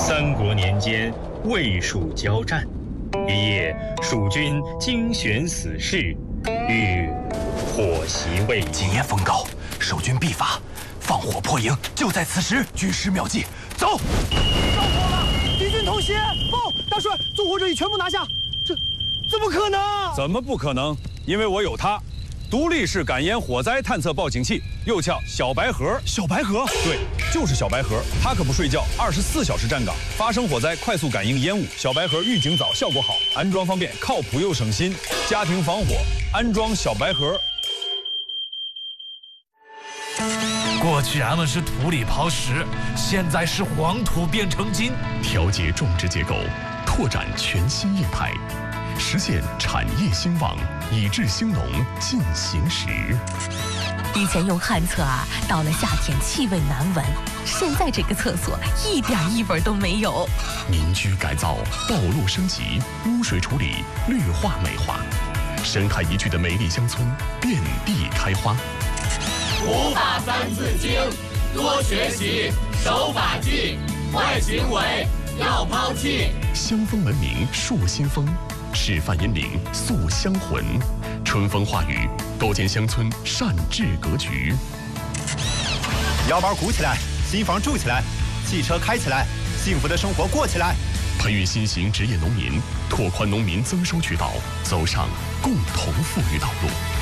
三国年间，魏蜀交战，一夜，蜀军惊选死士，欲火袭魏。 今夜风高，守军必发，放火破营，就在此时。军师妙计，走！ 着火了！敌军偷袭！报，大帅，纵火者已全部拿下。这怎么可能？ 怎么不可能？因为我有它。 独立式感烟火灾探测报警器，又叫小白盒。 小白盒， 对，就是小白盒。它可不睡觉，24小时站岗，发生火灾快速感应烟雾。小白盒预警早，效果好，安装方便，靠谱又省心。家庭防火，安装小白盒。 过去俺们是土里刨食，现在是黄土变成金。 调节种植结构，拓展全新业态。 实现产业兴旺，以治兴农进行时。 以前用旱厕啊，到了夏天气味难闻，现在这个厕所一点异味都没有。 民居改造、道路升级、污水处理、绿化美化，生态宜居的美丽乡村遍地开花。 古法三字经，多学习，守法纪，坏行为要抛弃。 乡风文明树新风。 示范引领塑乡魂，春风化雨，构建乡村善治格局。 腰包鼓起来，新房住起来，汽车开起来，幸福的生活过起来。 培育新型职业农民，拓宽农民增收渠道，走上共同富裕道路。